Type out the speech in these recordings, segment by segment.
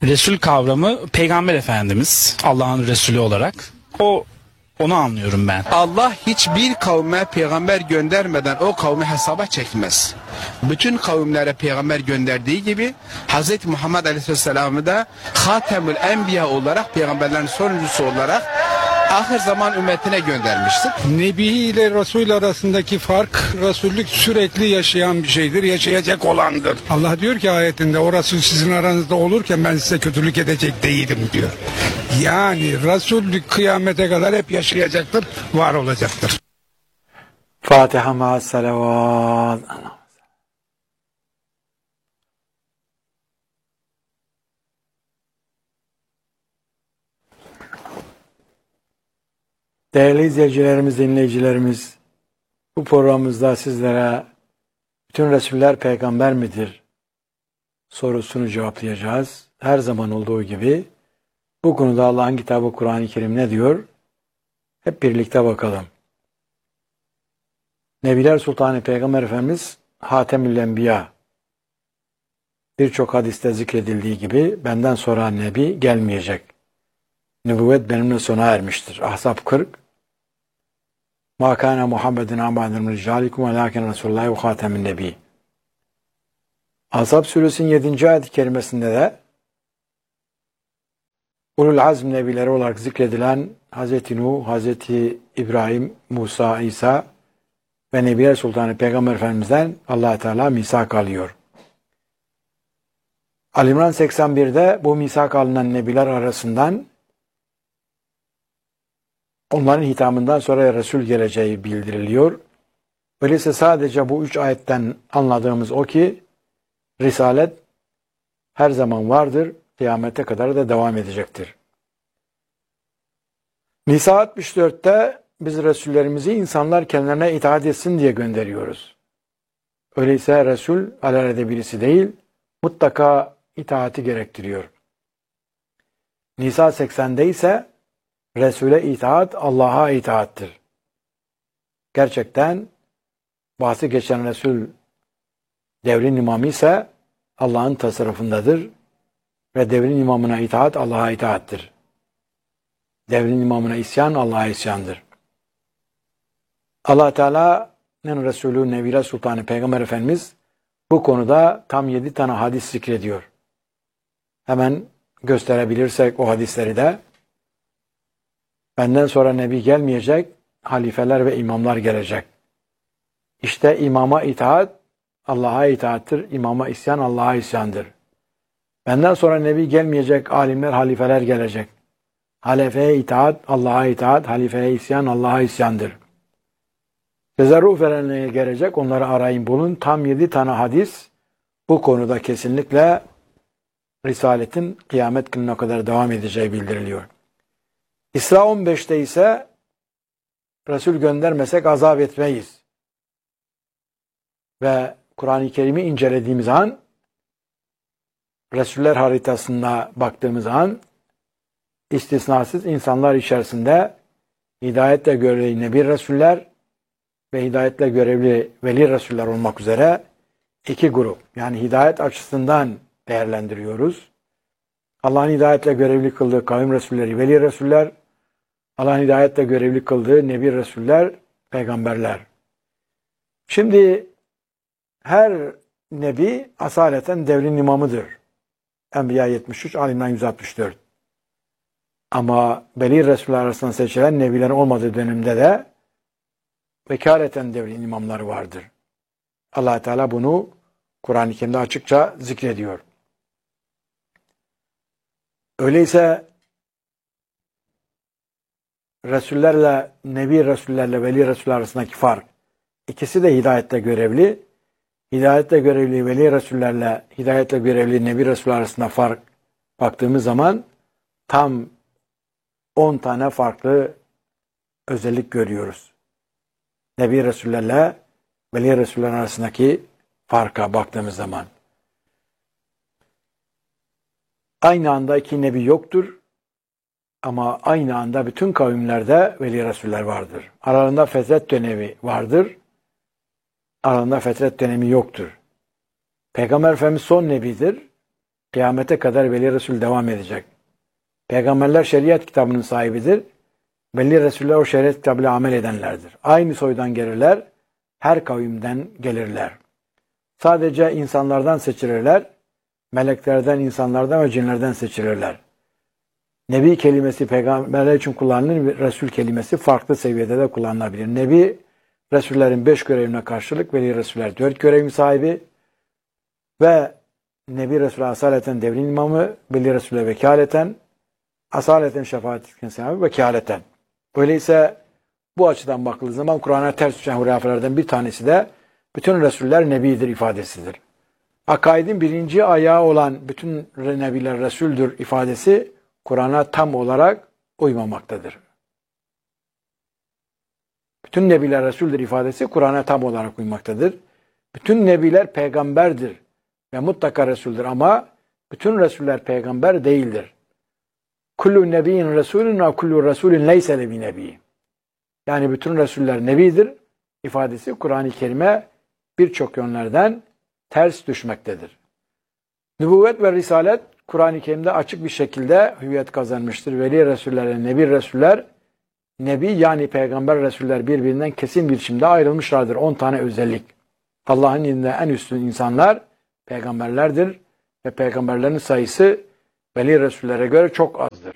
Resul kavramı Peygamber Efendimiz Allah'ın Resulü olarak. Onu anlıyorum ben. Allah hiçbir kavme peygamber göndermeden o kavmi hesaba çekmez. Bütün kavimlere peygamber gönderdiği gibi Hz. Muhammed Aleyhisselam'ı da Hatemül Enbiya olarak, peygamberlerin sonuncusu olarak ahir zaman ümmetine göndermiştir. Nebi ile Resul arasındaki fark, Resullük sürekli yaşayan bir şeydir, yaşayacak olandır. Allah diyor ki ayetinde, o Resul sizin aranızda olurken ben size kötülük edecek değilim diyor. Yani Resullük kıyamete kadar hep yaşayacaktır, var olacaktır. Fatiha ma'as salavat. Değerli izleyicilerimiz, dinleyicilerimiz, bu programımızda sizlere bütün Resuller peygamber midir sorusunu cevaplayacağız. Her zaman olduğu gibi bu konuda Allah'ın kitabı Kur'an-ı Kerim ne diyor? Hep birlikte bakalım. Nebiler Sultanı Peygamber Efendimiz Hatemül Enbiya, birçok hadiste zikredildiği gibi benden sonra Nebi gelmeyecek. Nübüvvet benimle sona ermiştir. Ahzab 40. Ma kana Muhammedun abaden ricalikum velakin Resulullah ve Hatemin Nebi. Ahzab suresinin 7. ayet-i kerimesinde de Ulul Azm nebileri olarak zikredilen Hz. Nuh, Hz. İbrahim, Musa, İsa ve Nebiler Sultanı Peygamber Efendimiz'den Allah Teala misak alıyor. Ali İmran 81'de bu misak alınan nebiler arasından onların hitamından sonra Resul geleceği bildiriliyor. Öyleyse sadece bu 3 ayetten anladığımız o ki Risalet her zaman vardır, kıyamete kadar da devam edecektir. Nisa 64'te biz Resullerimizi insanlar kendilerine itaat etsin diye gönderiyoruz. Öyleyse Resul alelade birisi değil, mutlaka itaati gerektiriyor. Nisa 80'de ise Resul'e itaat Allah'a itaattir. Gerçekten bahsi geçen Resul devrin imamı ise Allah'ın tasarrufundadır ve devrin imamına itaat Allah'a itaattir. Devrin imamına isyan Allah'a isyandır. Allah Teala'nın Resulü Nebiler Sultanı Peygamber Efendimiz bu konuda tam 7 tane hadis zikrediyor. Hemen gösterebilirsek o hadisleri de. Benden sonra Nebi gelmeyecek, halifeler ve imamlar gelecek. İşte imama itaat Allah'a itaattir, imama isyan Allah'a isyandır. Benden sonra Nebi gelmeyecek, alimler, halifeler gelecek. Halifeye itaat Allah'a itaat, halifeye isyan Allah'a isyandır. Tezarruf erenlere gelecek, onları arayın bulun. Tam 7 tane hadis bu konuda kesinlikle Risaletin kıyamet gününe kadar devam edeceği bildiriliyor. İsra 15'te ise Resul göndermesek azap etmeyiz. Ve Kur'an-ı Kerim'i incelediğimiz an, Resuller haritasına baktığımız an, istisnasız insanlar içerisinde hidayetle görevli Nebi Resuller ve hidayetle görevli Veli Resuller olmak üzere 2 grup. Yani hidayet açısından değerlendiriyoruz. Allah'ın hidayetle görevli kıldığı kavim Resulleri, Veli Resuller, Allah'ın hidayetle görevli kıldığı Nebi Resuller, peygamberler. Şimdi her nebi asaleten devrin imamıdır. Enbiya 73, Ali İmran 164. Ama Veli Resuller arasından seçilen nebilerin olmadığı dönemde de vekaleten devrin imamları vardır. Allah Teala bunu Kur'an-ı Kerim'de açıkça zikrediyor. Öyleyse Resullerle, Nebi Resullerle Veli Resuller arasındaki fark, ikisi de hidayetle görevli. Hidayetle görevli Veli Resullerle hidayetle görevli Nebi Resuller arasında fark baktığımız zaman tam 10 tane farklı özellik görüyoruz. Nebi Resullerle Veli Resuller arasındaki farka baktığımız zaman. Aynı anda 2 nebi yoktur. Ama aynı anda bütün kavimlerde Veli Resuller vardır. Aralarında fetret dönemi vardır. Aralarında fetret dönemi yoktur. Peygamber Efendimiz son nebidir. Kıyamete kadar veli Resul devam edecek. Peygamberler şeriat kitabının sahibidir. Veli Resuller o şeriat kitabıyla amel edenlerdir. Aynı soydan gelirler. Her kavimden gelirler. Sadece insanlardan seçilirler. Meleklerden, insanlardan ve cinlerden seçilirler. Nebi kelimesi peygamberler için kullanılır. Resul kelimesi farklı seviyede de kullanılabilir. Nebi, Resullerin 5 görevine karşılık veli Resuller 4 görevin sahibi ve Nebi Resulü asaleten devrin imamı, veli Resul'e vekaleten, asaleten şefaat etken sahibi, vekaleten. Öyleyse bu açıdan bakıldığı zaman Kur'an'a ters düşen hurafelerden bir tanesi de bütün Resuller Nebidir ifadesidir. Akaidin birinci ayağı olan bütün Nebiler Resul'dür ifadesi Kur'an'a tam olarak uymamaktadır. Bütün Nebiler Resul'dür ifadesi Kur'an'a tam olarak uymaktadır. Bütün Nebiler peygamberdir ve mutlaka Resul'dür ama bütün Resuller peygamber değildir. Kullu nebiyyin Resulün ve kullu Resulün leyse lebi nebi. Yani bütün Resuller Nebidir ifadesi Kur'an-ı Kerim'e birçok yönlerden ters düşmektedir. Nübüvvet ve Risalet Kur'an-ı Kerim'de açık bir şekilde hüviyet kazanmıştır. Veli Resuller, Nebi Resuller, Nebi yani Peygamber Resuller birbirinden kesin bir biçimde ayrılmışlardır. 10 tane özellik. Allah'ın indinde en üstün insanlar peygamberlerdir ve peygamberlerin sayısı Veli Resullere göre çok azdır.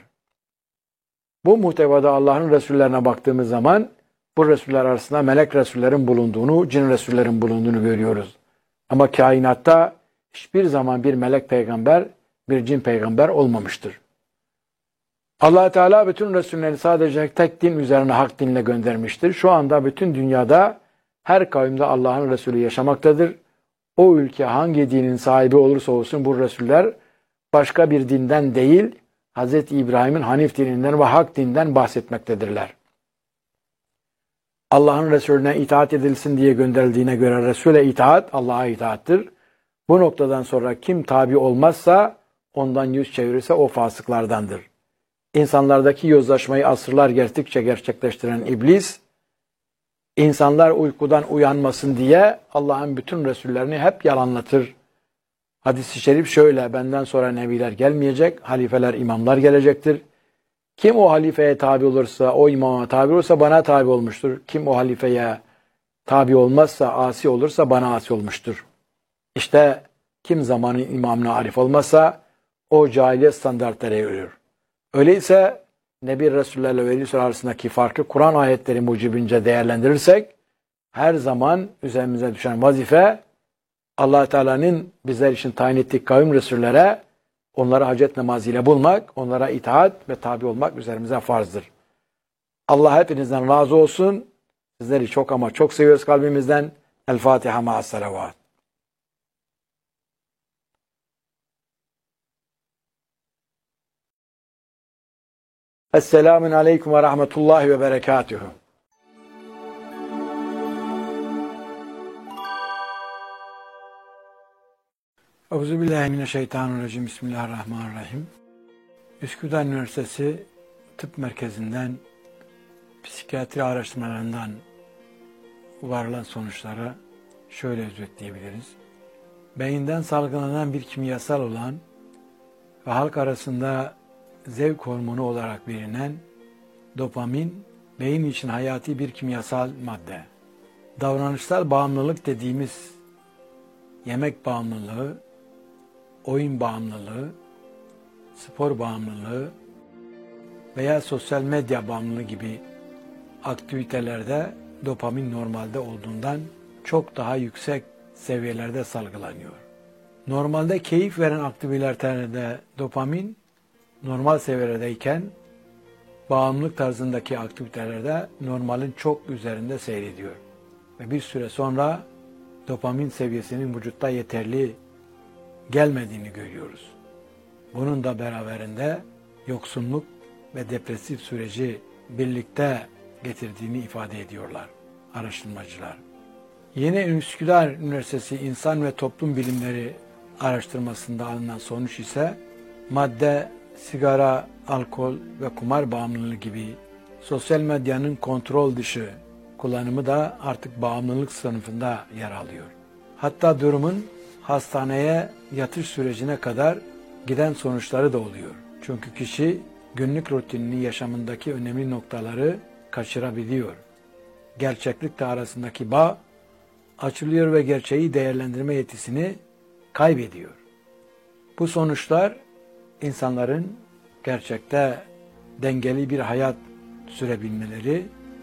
Bu muhtevada Allah'ın Resullerine baktığımız zaman bu Resuller arasında melek Resullerin bulunduğunu, cin Resullerin bulunduğunu görüyoruz. Ama kainatta hiçbir zaman bir melek peygamber, bir cin peygamber olmamıştır. Allah Teala bütün Resulleri sadece tek din üzerine hak dinle göndermiştir. Şu anda bütün dünyada her kavimde Allah'ın Resulü yaşamaktadır. O ülke hangi dinin sahibi olursa olsun bu Resuller başka bir dinden değil, Hz. İbrahim'in Hanif dininden ve hak dinden bahsetmektedirler. Allah'ın Resulüne itaat edilsin diye gönderildiğine göre Resul'e itaat, Allah'a itaattır. Bu noktadan sonra kim tabi olmazsa, ondan yüz çevirirse o fasıklardandır. İnsanlardaki yozlaşmayı asırlar geçtikçe gerçekleştiren iblis, insanlar uykudan uyanmasın diye Allah'ın bütün Resullerini hep yalanlatır. Hadis-i şerif şöyle, benden sonra nebiler gelmeyecek, halifeler, imamlar gelecektir. Kim o halifeye tabi olursa, o imama tabi olursa bana tabi olmuştur. Kim o halifeye tabi olmazsa, asi olursa bana asi olmuştur. İşte kim zamanın imamına arif olmazsa o cahiliye standartlara uyuyor. Öyleyse Nebi Resullerle Veli Resuller arasındaki farkı Kur'an ayetleri mucibince değerlendirirsek her zaman üzerimize düşen vazife Allah Teala'nın bizler için tayin ettiği kavim Resullere onları hacet namazıyla bulmak, onlara itaat ve tabi olmak üzerimize farzdır. Allah hepinizden razı olsun. Sizleri çok ama çok seviyoruz kalbimizden. El Fatiha ma'as salavat. Esselamun aleyküm ve rahmetullahi ve berekatuhu. Euzubillahimineşşeytanirracim. Bismillahirrahmanirrahim. Üsküdar Üniversitesi Tıp Merkezi'nden psikiyatri araştırmalarından varılan sonuçları şöyle özetleyebiliriz. Beyinden salgılanan bir kimyasal olan ve halk arasında zevk hormonu olarak bilinen dopamin, beyin için hayati bir kimyasal madde. Davranışsal bağımlılık dediğimiz yemek bağımlılığı, oyun bağımlılığı, spor bağımlılığı veya sosyal medya bağımlılığı gibi aktivitelerde dopamin normalde olduğundan çok daha yüksek seviyelerde salgılanıyor. Normalde keyif veren aktivitelerde dopamin normal seviyelerdeyken bağımlılık tarzındaki aktivitelerde normalin çok üzerinde seyrediyor. Ve bir süre sonra dopamin seviyesinin vücutta yeterli gelmediğini görüyoruz. Bunun da beraberinde yoksunluk ve depresif süreci birlikte getirdiğini ifade ediyorlar araştırmacılar. Yeni Üsküdar Üniversitesi İnsan ve Toplum Bilimleri araştırmasında alınan sonuç ise madde, sigara, alkol ve kumar bağımlılığı gibi sosyal medyanın kontrol dışı kullanımı da artık bağımlılık sınıfında yer alıyor. Hatta durumun hastaneye yatış sürecine kadar giden sonuçları da oluyor. Çünkü kişi günlük rutininin yaşamındaki önemli noktaları kaçırabiliyor. Gerçeklikle arasındaki bağ açılıyor ve gerçeği değerlendirme yetisini kaybediyor. Bu sonuçlar insanların gerçekte dengeli bir hayat sürebilmeleri,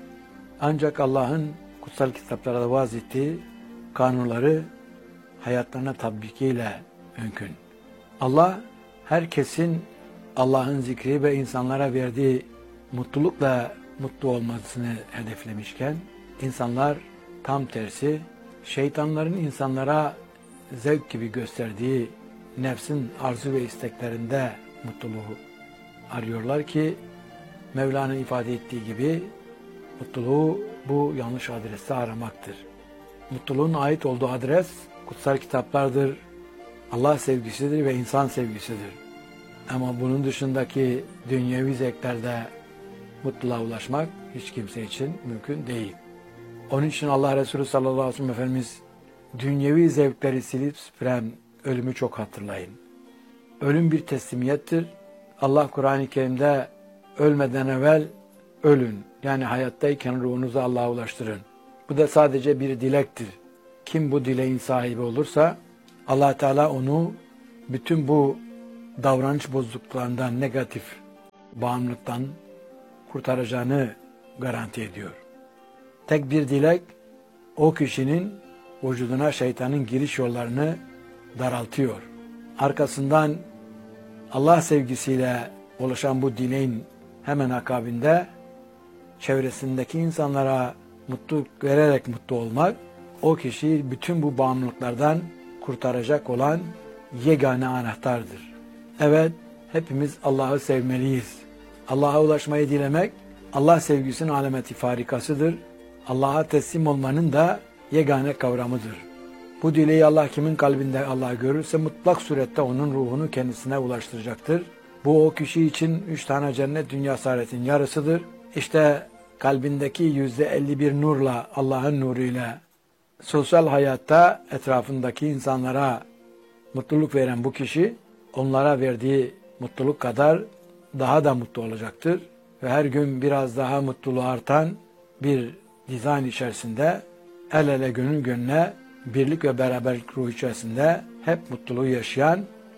ancak Allah'ın kutsal kitaplarda vaz ettiği kanunları hayatlarına tatbikiyle mümkün. Allah herkesin Allah'ın zikri ve insanlara verdiği mutlulukla mutlu olmasını hedeflemişken, insanlar tam tersi şeytanların insanlara zevk gibi gösterdiği nefsin arzu ve isteklerinde mutluluğu arıyorlar ki Mevla'nın ifade ettiği gibi mutluluğu bu yanlış adreste aramaktır. Mutluluğun ait olduğu adres kutsal kitaplardır, Allah sevgisidir ve insan sevgisidir. Ama bunun dışındaki dünyevi zevklerde mutluluğa ulaşmak hiç kimse için mümkün değil. Onun için Allah Resulü sallallahu aleyhi ve sellem Efendimiz dünyevi zevkleri silip süpüren ölümü çok hatırlayın. Ölüm bir teslimiyettir. Allah Kur'an-ı Kerim'de ölmeden evvel ölün. Yani hayattayken ruhunuzu Allah'a ulaştırın. Bu da sadece bir dilektir. Kim bu dileğin sahibi olursa Allah Teala onu bütün bu davranış bozukluklarından, negatif bağımlılıktan kurtaracağını garanti ediyor. Tek bir dilek o kişinin vücuduna şeytanın giriş yollarını daraltıyor. Arkasından Allah sevgisiyle oluşan bu dileğin hemen akabinde çevresindeki insanlara mutluluk vererek mutlu olmak, o kişiyi bütün bu bağımlılıklardan kurtaracak olan yegane anahtardır. Evet, hepimiz Allah'ı sevmeliyiz. Allah'a ulaşmayı dilemek, Allah sevgisinin alameti farikasıdır. Allah'a teslim olmanın da yegane kavramıdır. Bu dileği Allah kimin kalbinde Allah görürse mutlak surette onun ruhunu kendisine ulaştıracaktır. Bu o kişi için 3 tane cennet dünya saadetin yarısıdır. İşte kalbindeki %51 nurla, Allah'ın nuruyla sosyal hayatta etrafındaki insanlara mutluluk veren bu kişi, onlara verdiği mutluluk kadar daha da mutlu olacaktır. Ve her gün biraz daha mutluluğu artan bir dizayn içerisinde el ele gönül gönüle birlik ve beraberlik ruhu içerisinde hep mutluluğu yaşayan,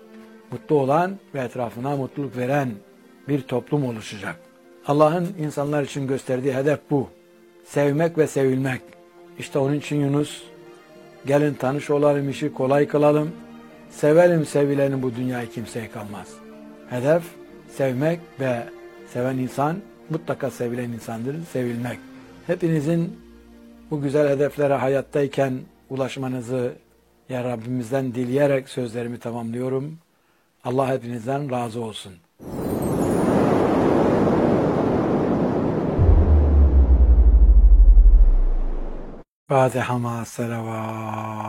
mutlu olan ve etrafına mutluluk veren bir toplum oluşacak. Allah'ın insanlar için gösterdiği hedef bu. Sevmek ve sevilmek. İşte onun için Yunus, gelin tanış olalım, işi kolay kılalım, sevelim sevileni bu dünyayı kimseye kalmaz. Hedef sevmek ve seven insan mutlaka sevilen insandır, sevilmek. Hepinizin bu güzel hedeflere hayattayken ulaşmanızı ya Rabbimizden dileyerek sözlerimi tamamlıyorum. Allah hepinizden razı olsun. Fatiha ma salavat.